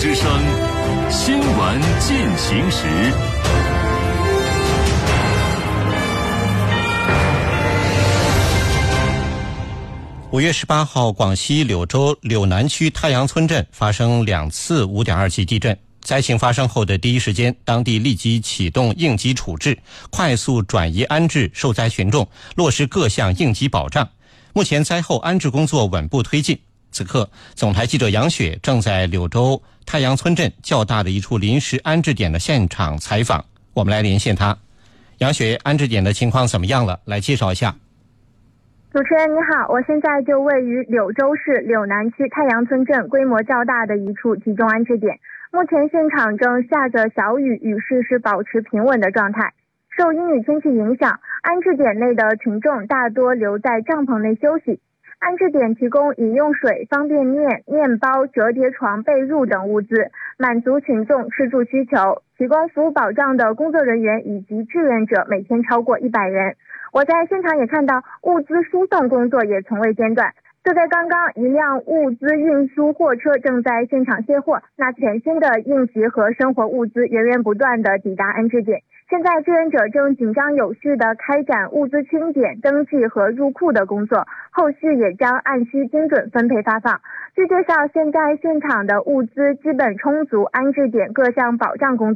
之声新闻进行时。 5月18号，广西柳州柳南区太阳村镇发生2次5.2级地震。灾情发生后的第一时间，当地立即启动应急处置，快速转移安置受灾群众，落实各项应急保障。目前灾后安置工作稳步推进。此刻，总台记者杨雪正在柳州太阳村镇较大的一处临时安置点的现场采访，我们来连线她。杨雪，安置点的情况怎么样了？来介绍一下。 主持人你好，我现在就位于柳州市柳南区太阳村镇规模较大的一处集中安置点。目前现场正下着小雨，雨势是保持平稳的状态。受阴雨天气影响，安置点内的群众大多留在帐篷内休息。安置点提供饮用水、方便面、面包、折叠床、被褥等物资，满足群众吃住需求。提供服务保障的工作人员以及志愿者每天超过100人。我在现场也看到物资输送工作也从未间断。就在刚刚，一辆物资运输货车正在现场卸货，那全新的应急和生活物资源源不断地抵达安置点。现在志愿者正紧张有序地开展物资清点、登记和入库的工作，后续也将按需精准分配发放。据介绍，现在现场的物资基本充足，安置点各项保障工